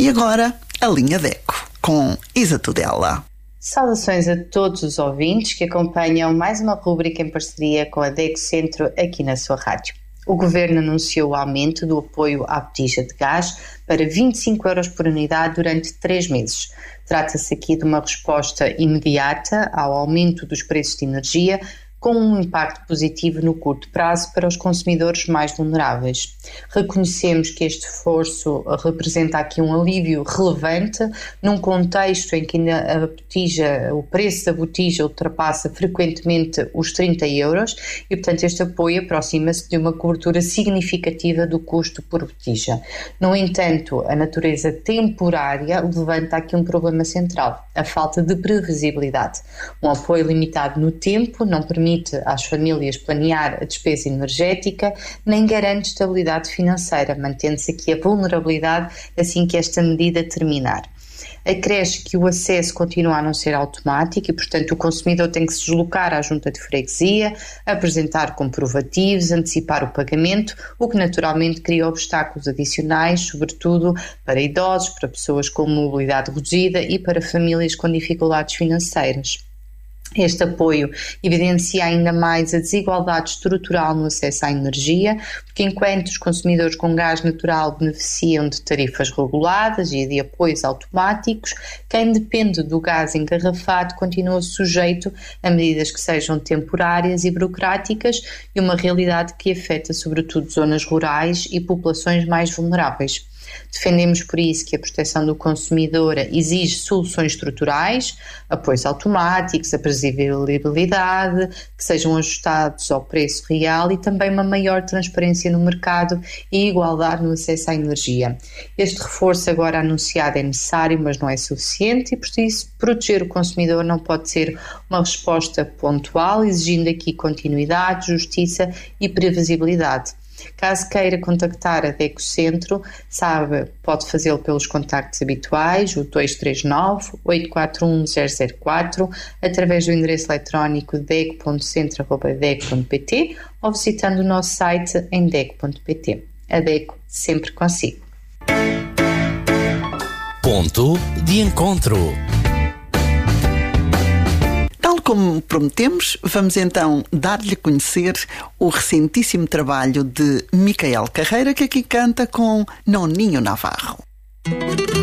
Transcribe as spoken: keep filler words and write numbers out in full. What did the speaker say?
E agora, a linha DECO, com Isa Tudela. Saudações a todos os ouvintes que acompanham mais uma rúbrica em parceria com a DECO Centro aqui na sua rádio. O Governo anunciou o aumento do apoio à botija de gás para vinte e cinco euros por unidade durante três meses. Trata-se aqui de uma resposta imediata ao aumento dos preços de energia, com um impacto positivo no curto prazo para os consumidores mais vulneráveis. Reconhecemos que este esforço representa aqui um alívio relevante num contexto em que ainda a botija, o preço da botija ultrapassa frequentemente os trinta euros e, portanto, este apoio aproxima-se de uma cobertura significativa do custo por botija. No entanto, a natureza temporária levanta aqui um problema central, a falta de previsibilidade. Um apoio limitado no tempo não permite às famílias planear a despesa energética, nem garante estabilidade financeira, mantendo-se aqui a vulnerabilidade assim que esta medida terminar. Acresce que o acesso continua a não ser automático e, portanto, o consumidor tem que se deslocar à junta de freguesia, apresentar comprovativos, antecipar o pagamento, o que naturalmente cria obstáculos adicionais, sobretudo para idosos, para pessoas com mobilidade reduzida e para famílias com dificuldades financeiras. Este apoio evidencia ainda mais a desigualdade estrutural no acesso à energia, porque enquanto os consumidores com gás natural beneficiam de tarifas reguladas e de apoios automáticos, quem depende do gás engarrafado continua sujeito a medidas que sejam temporárias e burocráticas e uma realidade que afeta sobretudo zonas rurais e populações mais vulneráveis. Defendemos por isso que a proteção do consumidor exige soluções estruturais, apoios automáticos, a previsibilidade, que sejam ajustados ao preço real e também uma maior transparência no mercado e igualdade no acesso à energia. Este reforço agora anunciado é necessário, mas não é suficiente e por isso proteger o consumidor não pode ser uma resposta pontual, exigindo aqui continuidade, justiça e previsibilidade. Caso queira contactar a DECO Centro, sabe, pode fazê-lo pelos contactos habituais, o dois três nove, oito quatro um, zero zero quatro, através do endereço eletrónico deco ponto centro arroba deco ponto pt ou visitando o nosso site em deco ponto pt. A DECO sempre consigo. Ponto de encontro. Tal como prometemos, vamos então dar-lhe a conhecer o recentíssimo trabalho de Micael Carreira, que aqui canta com Noninho Navarro.